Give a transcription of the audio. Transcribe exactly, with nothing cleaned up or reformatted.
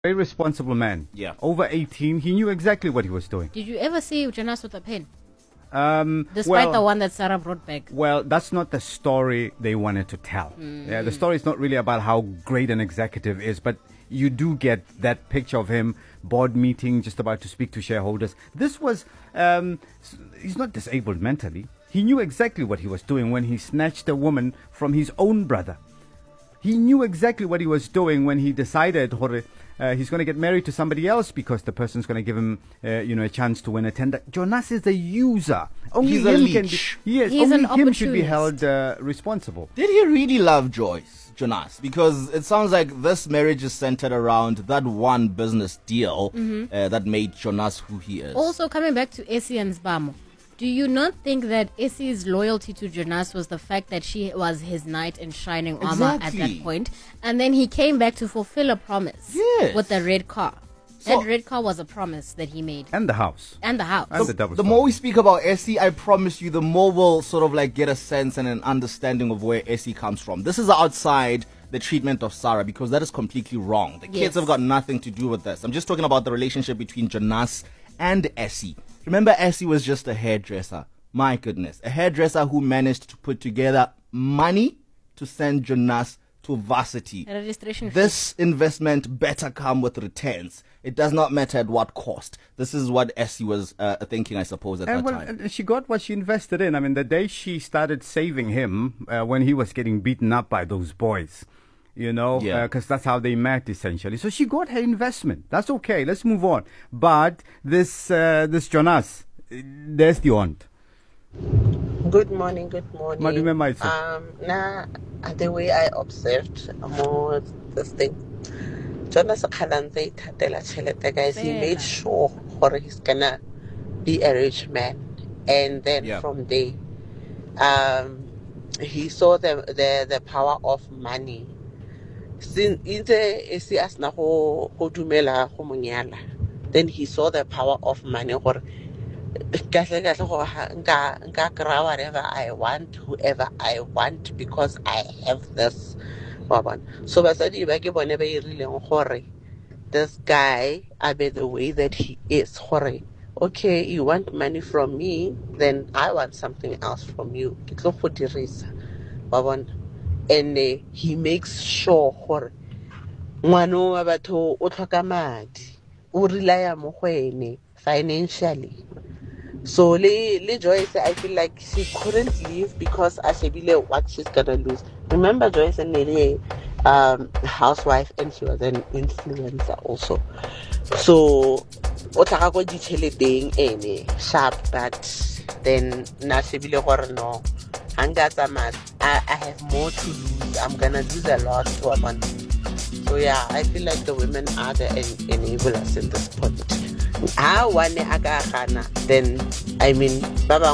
Very responsible man. Yeah. Over eighteen, he knew exactly what he was doing. Did you ever see Jonas with a pen? Um, Despite well, the one that Sarah brought back. Well, that's not the story they wanted to tell. Mm. Yeah, the story is not really about how great an executive is, but you do get that picture of him, board meeting, just about to speak to shareholders. This was, um, he's not disabled mentally. He knew exactly what he was doing when he snatched a woman from his own brother. He knew exactly what he was doing when he decided uh, he's going to get married to somebody else because the person's going to give him, uh, you know, a chance to win a tender. Jonas is a user. Only He's a him can leech. be, yes, He's only an him should be opportunist. held uh, responsible. Did he really love Joyce, Jonas? Because it sounds like this marriage is centered around that one business deal Mm-hmm. uh, that made Jonas who he is. Also, coming back to Essie and Sbamo, do you not think that Essie's loyalty to Jonas was the fact that she was his knight in shining armor at Exactly. that point, and then he came back to fulfill a promise Yes. with the red car? So- that red car was a promise that he made, And the house. and the house. And the double The star. more we speak about Essie, I promise you, the more we'll sort of like get a sense and an understanding of where Essie comes from. This is outside the treatment of Sarah, because that is completely wrong. The kids Yes. have got nothing to do with this. I'm just talking about the relationship between Jonas and Essie. Remember, Essie was just a hairdresser. My goodness. A hairdresser who managed to put together money to send Jonas to varsity. A registration fee. This investment better come with returns. It does not matter at what cost. This is what Essie was uh, thinking, I suppose, at And that well, time. and she got what she invested in. I mean, the day she started saving him uh, when he was getting beaten up by those boys, you know, Yeah. because that's how they met essentially. So she got her investment. That's okay. Let's move on. But this uh, this Jonas, uh, there's the aunt. Good morning, good morning. Madume Maitse. Um, now, the way I observed more this thing, Jonas Kalante Tatela Chelete, guys, he Fela. made sure or he's gonna be a rich man. And then Yeah. from there, um, he saw the, the, the power of money. Sin- Inte esi asna go go dumela go monyala. Then he saw the power of money. Gore kahle kahle gore ha- nka nka kry-a whatever I want, whoever I want, because I have this. Wa bona? So basadi ba ke bone ba irileng gore this guy, I be the way that he is, gore okay, you want money from me, then I want something else from you. Ke tlo go dirisa. Wa bona? And uh, he makes sure gore ngwana wa batho o tlhoka madi, o relaya mo go ene financially. So le le Joyce, I feel like she couldn't leave because Ashebile what she's gonna lose. Remember Joyce and Nelly, um housewife, and she was an influencer also. So o tla go ditšheleteng ene sharp, but then na Ashebile gore no, hanga tsamaya, I I have more to lose. I'm gonna lose a lot to a man. So yeah, I feel like the women are the en- enablers in this point. Ah, one aga gana, then I mean, baba